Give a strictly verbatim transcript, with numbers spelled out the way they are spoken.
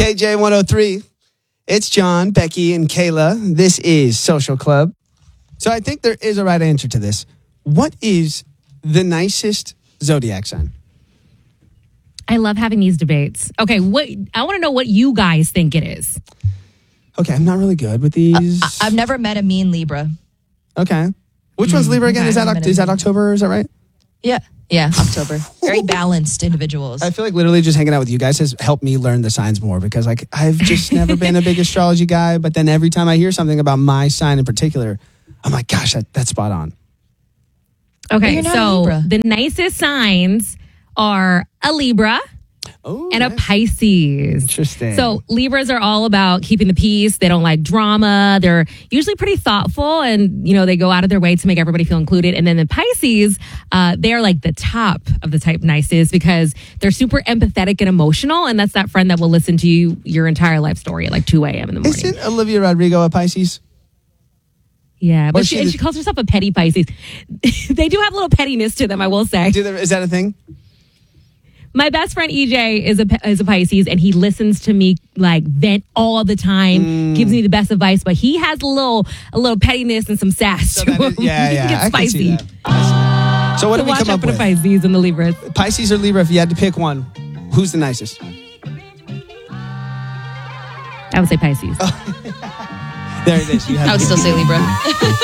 K J one oh three. It's John, Becky, and Kayla. This is Social Club. So I think there is a right answer to this. What is the nicest zodiac sign? I love having these debates. Okay, what I want to know what you guys think it is. Okay, I'm not really good with these. Uh, I've never met a mean Libra. Okay. Which one's Libra again? okay, Is that I'm Oct- gonna is that be- October? Is that right? Yeah. Yeah, October. Very balanced individuals. I feel like literally just hanging out with you guys has helped me learn the signs more because like I've just never been a big astrology guy. But then every time I hear something about my sign in particular, I'm like, gosh, that, that's spot on. Okay, you're not a so Libra. the nicest signs are a Libra Oh, and a nice. Pisces. Interesting. So Libras are all about keeping the peace. They don't like drama. They're usually pretty thoughtful, and you know they go out of their way to make everybody feel included. And then the Pisces, uh, they're like the top of the type nicest because they're super empathetic and emotional, and that's that friend that will listen to you your entire life story at like two a.m. in the morning. Isn't Olivia Rodrigo a Pisces? Yeah, Or but she she, and the- she calls herself a petty Pisces. They do have a little pettiness to them, I will say. Do there, is that a thing? My best friend E J is a is a Pisces, and he listens to me like vent all the time, Mm. gives me the best advice, but he has a little a little pettiness and some sass So to that him. is- yeah, he yeah. gets I can spicy. see that. I see. So what So did we watch come out up for the with? Pisces and the Libras. Pisces or Libra, if you had to pick one, who's the nicest? I would say Pisces. There it is. You have I would to still say Libra.